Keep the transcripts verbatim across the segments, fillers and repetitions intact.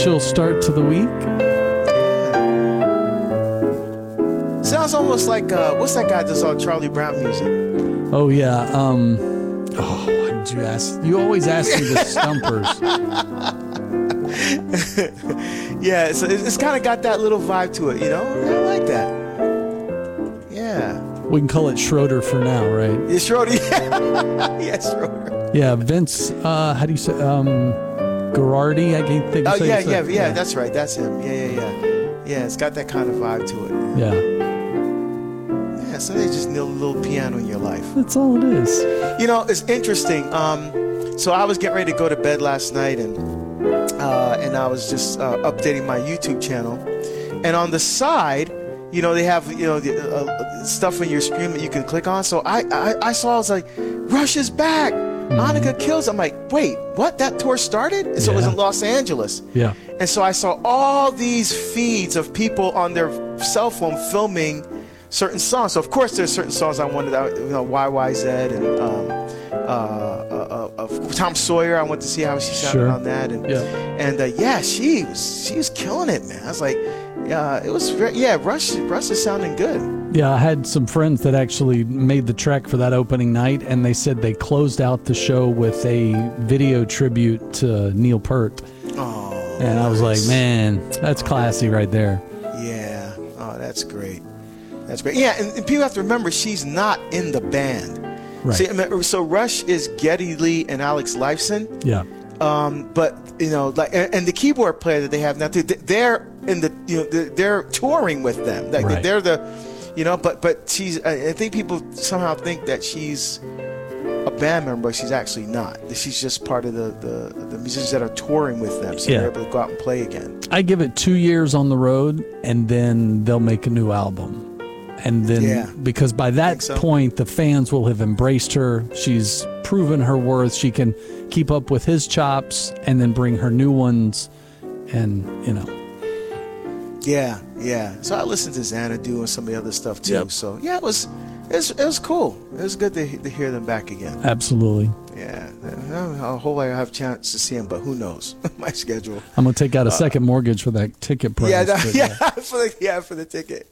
chill start to the week. Sounds almost like, uh, what's that guy that does all Charlie Brown music? Oh, yeah. Um, oh, why did you ask? You always ask me the stumpers. Yeah, it's, it's kind of got that little vibe to it, you know? I like that. Yeah. We can call it Schroeder for now, right? Yeah, Schroeder. Yeah, Schroeder. Yeah, Vince, uh, how do you say, um, Girardi, I can't think of Oh, say yeah, his yeah, name. yeah, that's right. That's him. Yeah, yeah, yeah. Yeah, it's got that kind of vibe to it. Yeah. Yeah, so they just nail a little piano in your life. That's all it is. You know, it's interesting. Um, so I was getting ready to go to bed last night, and uh, and I was just uh, updating my YouTube channel. And on the side, you know, they have, you know, the, uh, stuff on your screen that you can click on. So I, I, I saw, I was like, Rush is back. Mm-hmm. Annika Kills. I'm like, wait, what? That tour started? And so yeah. it was in Los Angeles. Yeah. And so I saw all these feeds of people on their cell phone filming certain songs. So of course there's certain songs I wanted, you know, Y Y Z and um, uh, uh, uh, uh, Tom Sawyer. I wanted to see how she sounded sure. on that. And yeah, and uh, yeah, she was she was killing it, man. I was like, yeah, it was very, yeah. Rush Rush is sounding good. Yeah, I had some friends that actually made the trek for that opening night, and they said they closed out the show with a video tribute to Neil Peart. Oh, and I was like, man, that's classy right there. Yeah. Oh, that's great. That's great. Yeah, and, and people have to remember she's not in the band. Right. See, I mean, so Rush is Geddy Lee and Alex Lifeson. Yeah. Um, but you know, like, and, and the keyboard player that they have now, they're in the, you know, they're, they're touring with them. Like right. they're the, you know, but but she's. I think people somehow think that she's a band member. She's actually not. She's just part of the the, the musicians that are touring with them, so yeah. they're able to go out and play again. I give it two years on the road, and then they'll make a new album. And then, yeah. because by that so. point, the fans will have embraced her. She's proven her worth. She can keep up with his chops and then bring her new ones. And, you know. Yeah, yeah. So I listened to Xanadu and some of the other stuff, too. Yep. So, yeah, it was, it was it was cool. It was good to, to hear them back again. Absolutely. Yeah. I hope I have a chance to see them, but who knows? My schedule. I'm going to take out a second uh, mortgage for that ticket price. Yeah, that, but, yeah, yeah. For the, yeah, for the ticket.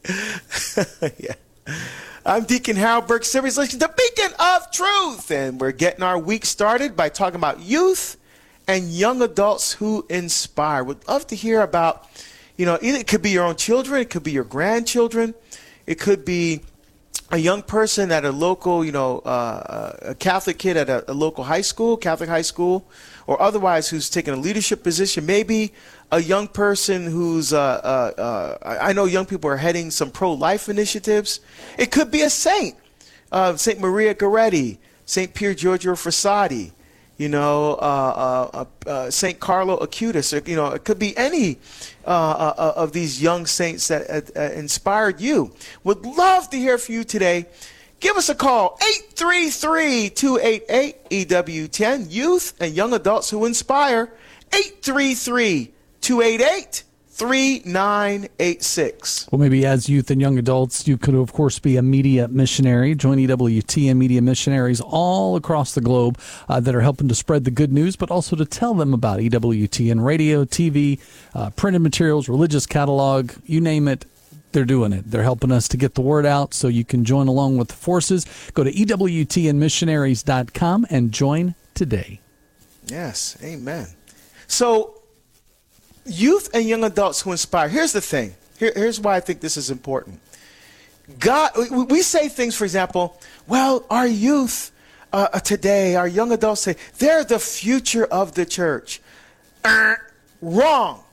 Yeah. I'm Deacon Harold Burke, series listening to Beacon of Truth, and we're getting our week started by talking about youth and young adults who inspire. Would love to hear about, you know, either it could be your own children, it could be your grandchildren, it could be a young person at a local, you know, uh, a Catholic kid at a, a local high school, Catholic high school, or otherwise who's taking a leadership position. Maybe a young person who's, uh, uh, uh, I know young people are heading some pro-life initiatives. It could be a saint, uh, Saint Maria Goretti, Saint Pier Giorgio Frassati, you know, uh, uh, uh, Saint Carlo Acutis. Or, you know, it could be any uh, uh, of these young saints that uh, inspired you. Would love to hear from you today. Give us a call, eight three three, two eight eight, E W ten, youth and young adults who inspire, eight three three, two eight eight, three nine eight six. Well, maybe as youth and young adults, you could, of course, be a media missionary. Join E W T N media missionaries all across the globe uh, that are helping to spread the good news, but also to tell them about E W T N radio, T V, uh, printed materials, religious catalog, you name it. They're doing it. They're helping us to get the word out so you can join along with the forces. Go to E W T N missionaries dot com and join today. Yes, amen. So, youth and young adults who inspire. Here's the thing. Here, here's why I think this is important. God, we say things, for example, well, our youth uh, today, our young adults say, they're the future of the church. Uh, wrong.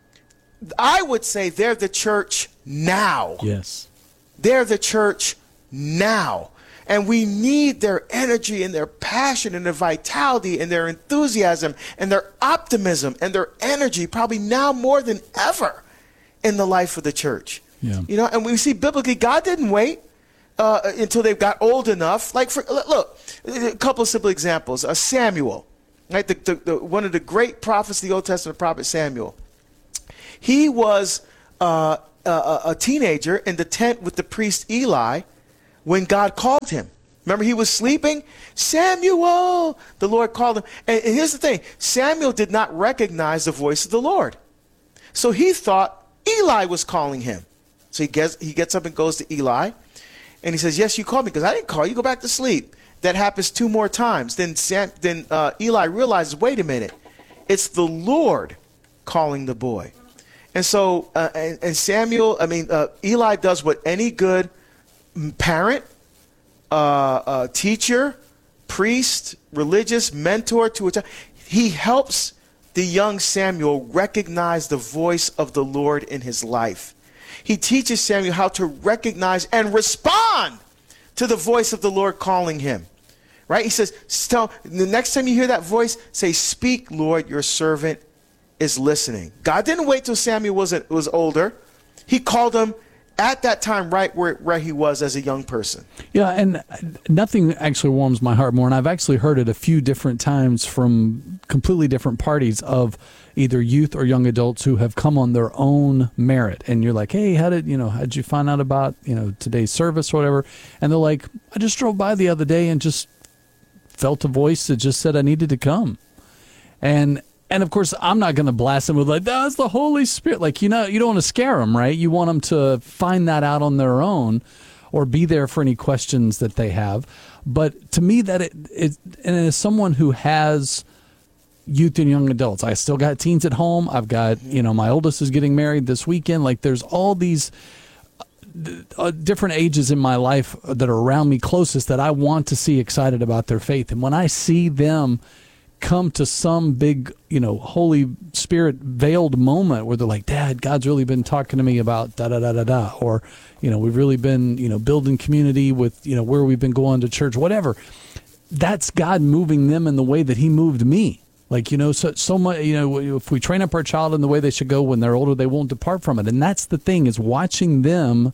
I would say they're the church now. Yes. They're the church now. And we need their energy and their passion and their vitality and their enthusiasm and their optimism and their energy probably now more than ever in the life of the church. Yeah. You know, and we see biblically, God didn't wait uh, until they got old enough. Like, for, look, a couple of simple examples. Uh, Samuel, right? The, the, the, one of the great prophets of the Old Testament, prophet Samuel. He was uh, a, a teenager in the tent with the priest Eli when God called him. Remember, he was sleeping. Samuel, the Lord called him. And, and here's the thing. Samuel did not recognize the voice of the Lord. So he thought Eli was calling him. So he gets he gets up and goes to Eli, and he says, "Yes, you called me," because I didn't call you. Go back to sleep. That happens two more times. Then Sam, then uh, Eli realizes, wait a minute, it's the Lord calling the boy. And so, uh, and, and Samuel, I mean, uh, Eli does what any good parent, uh, uh, teacher, priest, religious mentor to a child, he helps the young Samuel recognize the voice of the Lord in his life. He teaches Samuel how to recognize and respond to the voice of the Lord calling him. Right? He says, tell, the next time you hear that voice, say, "Speak, Lord, your servant is listening." God didn't wait till Samuel was, was older. He called him at that time right where, where he was as a young person. Yeah, and nothing actually warms my heart more, and I've actually heard it a few different times from completely different parties of either youth or young adults who have come on their own merit. And you're like, "Hey, how did, you know, how did you find out about, you know, today's service or whatever?" And they're like, "I just drove by the other day and just felt a voice that just said I needed to come." And And of course, I'm not going to blast them with like, "That's the Holy Spirit." Like, you know, you don't want to scare them, right? You want them to find that out on their own, or be there for any questions that they have. But to me, that it, it and as someone who has youth and young adults, I still got teens at home. I've got, you know, my oldest is getting married this weekend. Like, there's all these uh, different ages in my life that are around me closest that I want to see excited about their faith. And when I see them come to some big, you know, Holy Spirit veiled moment where they're like, "Dad, God's really been talking to me about da da da da da," or, you know, "We've really been, you know, building community with, you know, where we've been going to church," whatever. That's God moving them in the way that He moved me. Like, you know, so so much, you know, if we train up our child in the way they should go when they're older, they won't depart from it. And that's the thing, is watching them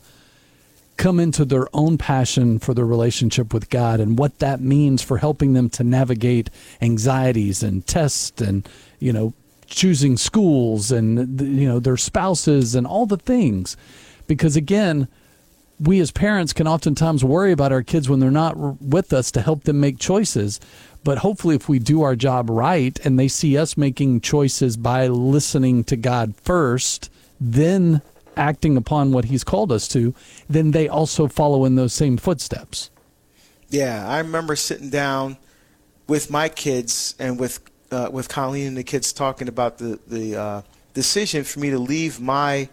come into their own passion for their relationship with God and what that means for helping them to navigate anxieties and tests and, you know, choosing schools and, you know, their spouses and all the things. Because again, we as parents can oftentimes worry about our kids when they're not with us to help them make choices. But hopefully if we do our job right and they see us making choices by listening to God first, then acting upon what He's called us to, then they also follow in those same footsteps. Yeah, I remember sitting down with my kids and with uh, with Colleen and the kids talking about the the uh, decision for me to leave my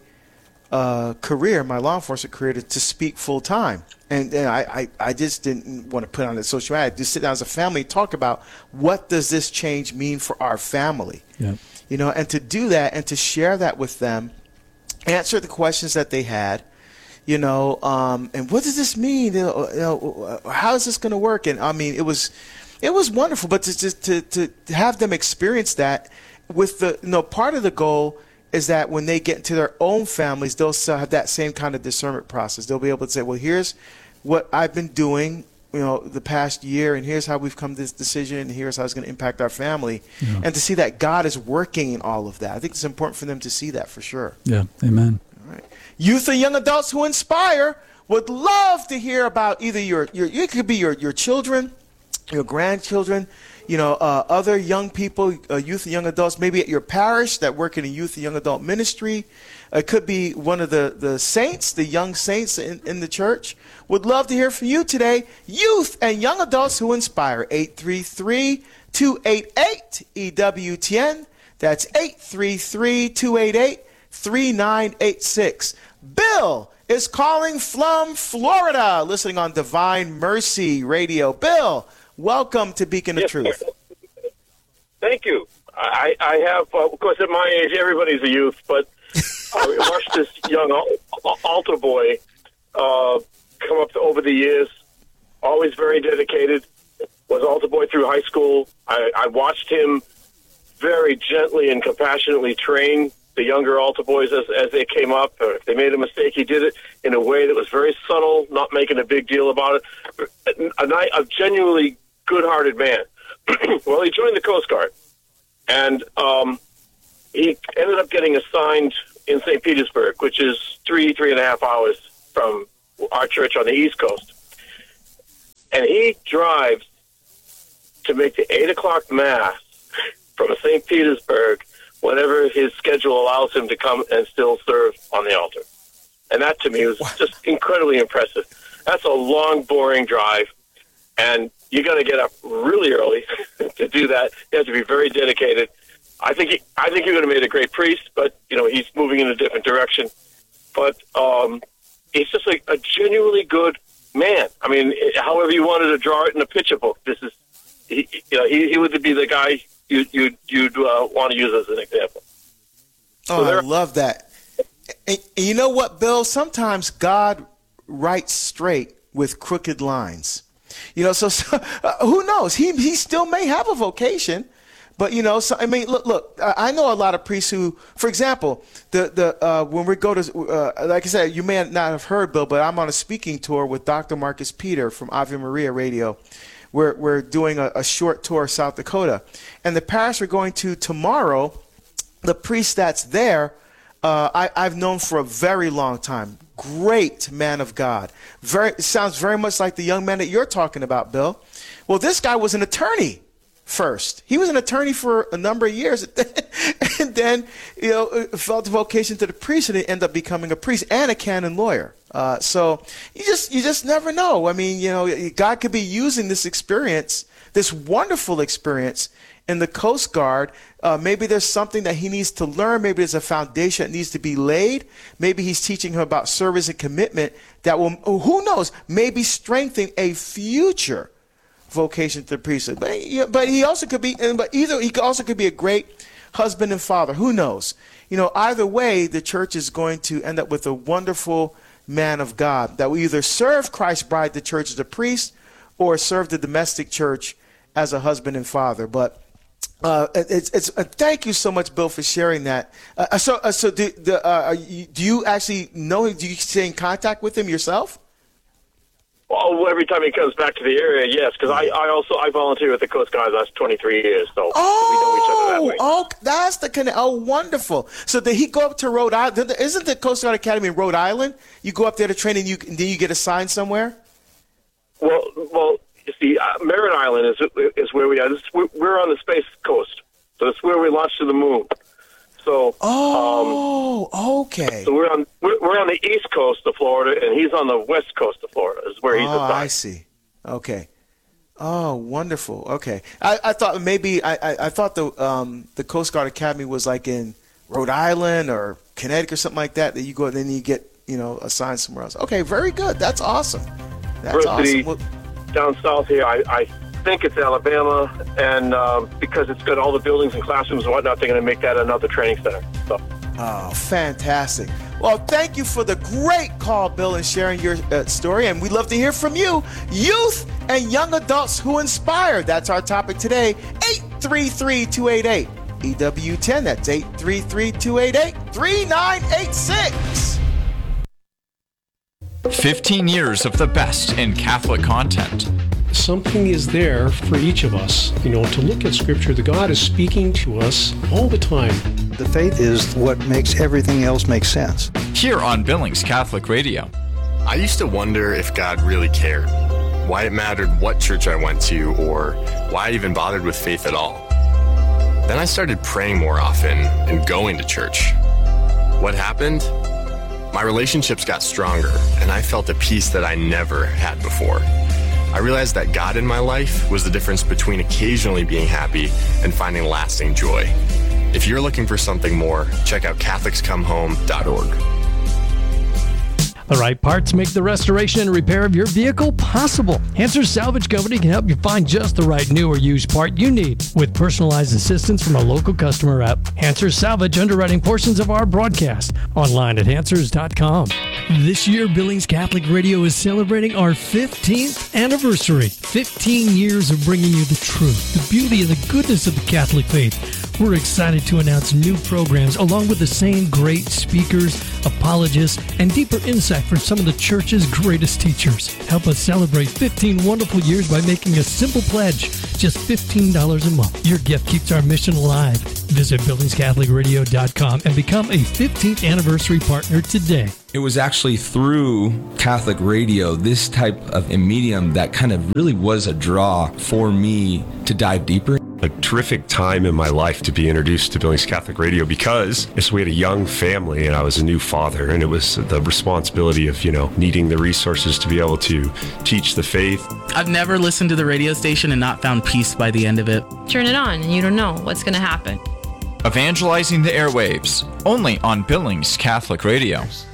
uh, career, my law enforcement career, to, to speak full time. And, and I, I, I just didn't want to put on the social media. Just sit down as a family and talk about what does this change mean for our family. Yep. You know, and to do that and to share that with them, answer the questions that they had, you know, um, and what does this mean? You know, you know, how is this going to work? And I mean, it was, it was wonderful. But to just to, to to have them experience that, with the, you know, part of the goal is that when they get into their own families, they'll still have that same kind of discernment process. They'll be able to say, "Well, here's what I've been doing, you know, the past year, and here's how we've come to this decision, and here's how it's going to impact our family." Yeah. And to see that God is working in all of that. I think it's important for them to see that for sure. Yeah, amen. All right. Youth and young adults who inspire would love to hear about either your, your it could be your, your children, your grandchildren, you know, uh, other young people, uh, youth and young adults, maybe at your parish that work in a youth and young adult ministry. It could be one of the, the saints, the young saints in, in the church. Would love to hear from you today. Youth and young adults who inspire. eight three three, two eight eight, E W T N. That's eight three three, two eight eight, three nine eight six. Bill is calling from Florida, listening on Divine Mercy Radio. Bill, welcome to Beacon yes, of Truth. Sir. Thank you. I, I have, uh, of course, at my age, everybody's a youth, but I watched this young al- altar boy uh, come up to, over the years, always very dedicated, was altar boy through high school. I, I watched him very gently and compassionately train the younger altar boys as, as they came up. Or if they made a mistake, he did it in a way that was very subtle, not making a big deal about it. A, a, a genuinely good-hearted man. Well, he joined the Coast Guard, and um, he ended up getting assigned in Saint Petersburg, which is three, three and a half hours from our church on the East Coast. And he drives to make the eight o'clock Mass from Saint Petersburg whenever his schedule allows him to come and still serve on the altar. And that, to me, was just incredibly impressive. That's a long, boring drive, and you got to get up really early to do that. You have to be very dedicated. I think he, I think he would have made a great priest, but you know he's moving in a different direction. But um, he's just like a genuinely good man. I mean, however you wanted to draw it in a picture book, this is he, you know he, he would be the guy you, you'd you'd uh, want to use as an example. Oh, so I love that. And, and you know what, Bill? Sometimes God writes straight with crooked lines. You know, so, so uh, who knows? He he still may have a vocation, but you know, so I mean, look, look. I know a lot of priests who, for example, the the uh, when we go to, uh, like I said, you may not have heard, Bill, but I'm on a speaking tour with Doctor Marcus Peter from Ave Maria Radio. We're we're doing a, a short tour of South Dakota, and the parish we're going to tomorrow, the priest that's there, uh, I, I've known for a very long time. Great man of God. Very it sounds very much like the young man that you're talking about, Bill. Well, this guy was an attorney first. He was an attorney for a number of years, and then you know felt the vocation to the priesthood and ended up becoming a priest and a canon lawyer. Uh, so you just you just never know. I mean, you know, God could be using this experience, this wonderful experience in the Coast Guard. Uh, maybe there's something that he needs to learn. Maybe there's a foundation that needs to be laid. Maybe he's teaching him about service and commitment that will, who knows, maybe strengthen a future vocation to the priesthood. But, but he also could be, but either he also could be a great husband and father. Who knows? You know, either way, the church is going to end up with a wonderful man of God that will either serve Christ's bride, the church, as a priest, or serve the domestic church as a husband and father. But Uh, it's, it's uh, thank you so much, Bill, for sharing that. Uh, so, uh, so do, the, uh, you, do you actually know him? Do you stay in contact with him yourself? Well, every time he comes back to the area, yes, because I, I also I volunteer with the Coast Guard. That's twenty-three years, so oh, we know each other that way. Oh, that's the connection. Oh, wonderful. So did he go up to Rhode Island? Isn't the Coast Guard Academy in Rhode Island? You go up there to train, and you and then you get assigned somewhere. Well, well. You see, uh, Merritt Island is is where we are. This, we're on the Space Coast, so it's where we launched to the moon. So, oh, um, okay. So we're on we're, we're on the East Coast of Florida, and he's on the West Coast of Florida. Is where he's oh, assigned. I see. Okay. Oh, wonderful. Okay, I, I thought maybe I, I, I thought the um, the Coast Guard Academy was like in Rhode Island or Connecticut or something like that. That you go and then you get you know assigned somewhere else. Okay, very good. That's awesome. That's University. awesome. Well, down south here, I, I think it's Alabama, and um, because it's got all the buildings and classrooms and whatnot, they're going to make that another training center. So. Oh, fantastic. Well, thank you for the great call, Bill, and sharing your uh, story, and we'd love to hear from you, youth and young adults who inspire. That's our topic today, eight three three, two eight eight, E W ten. That's eight three three, two eight eight, three nine eight six. fifteen years of the best in Catholic content. Something is there for each of us, you know, to look at Scripture. The God is speaking to us all the time. The faith is what makes everything else make sense. Here on Billings Catholic Radio. I used to wonder if God really cared, why it mattered what church I went to, or why I even bothered with faith at all. Then I started praying more often and going to church. What happened? My relationships got stronger, and I felt a peace that I never had before. I realized that God in my life was the difference between occasionally being happy and finding lasting joy. If you're looking for something more, check out Catholics Come Home dot org. The right parts make the restoration and repair of your vehicle possible. Answer Salvage Company can help you find just the right new or used part you need with personalized assistance from a local customer rep. Answer Salvage underwriting portions of our broadcast online at answers dot com. This year, Billings Catholic Radio is celebrating our fifteenth anniversary. fifteen years of bringing you the truth, the beauty, and the goodness of the Catholic faith. We're excited to announce new programs along with the same great speakers, apologists, and deeper insight from some of the church's greatest teachers. Help us celebrate fifteen wonderful years by making a simple pledge, just fifteen dollars a month. Your gift keeps our mission alive. Visit billings catholic radio dot com and become a fifteenth anniversary partner today. It was actually through Catholic radio, this type of a medium, that kind of really was a draw for me to dive deeper. a terrific time in my life to be introduced to Billings Catholic Radio because we had a young family and I was a new father, and it was the responsibility of, you know, needing the resources to be able to teach the faith. I've never listened to the radio station and not found peace by the end of it. Turn it on and you don't know what's going to happen. Evangelizing the airwaves, only on Billings Catholic Radio.